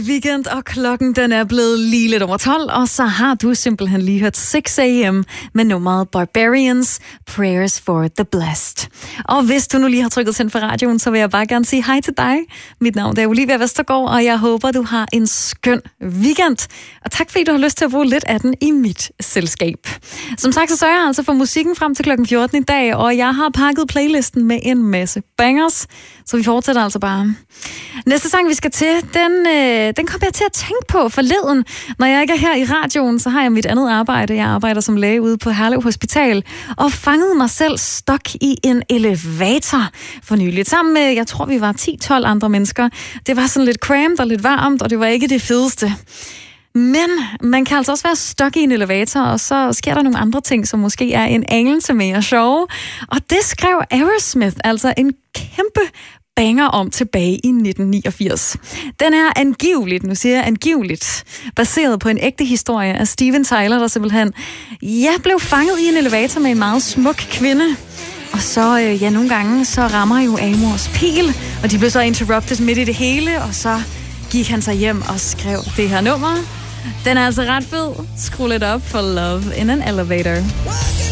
Weekend, og klokken den er blevet lige lidt over 12, og så har du simpelthen lige hørt 6 AM med nummeret Barbarians, Prayers for the Blessed. Og hvis du nu lige har trykket tænd for radioen, så vil jeg bare gerne sige hej til dig. Mit navn er Olivia Vestergaard, og jeg håber, du har en skøn weekend. Og tak fordi du har lyst til at bruge lidt af den i mit selskab. Som sagt, så sørger jeg altså for musikken frem til klokken 14 i dag, og jeg har pakket playlisten med en masse bangers, så vi fortsætter altså bare. Næste sang, vi skal til, den kommer jeg til at tænke på forleden. Når jeg ikke er her i radioen, så har jeg mit andet arbejde. Jeg arbejder som læge ude på Herlev Hospital, og fangede mig selv stok i en elevator for nyligt. Sammen med, jeg tror, vi var 10-12 andre mennesker. Det var sådan lidt cramped og lidt varmt, og det var ikke det fedeste. Men man kan altså også være stok i en elevator, og så sker der nogle andre ting, som måske er en anelse mere sjove. Og det skrev Aerosmith, altså en kæmpe banger om tilbage i 1989. Den er angiveligt, nu siger jeg angiveligt, baseret på en ægte historie af Steven Tyler, der simpelthen blev fanget i en elevator med en meget smuk kvinde. Og så, nogle gange, så rammer jo Amors pil, og de blev så interrupted midt i det hele, og så gik han sig hjem og skrev det her nummer. Den er altså ret fed. Skru lidt op for Love in an Elevator.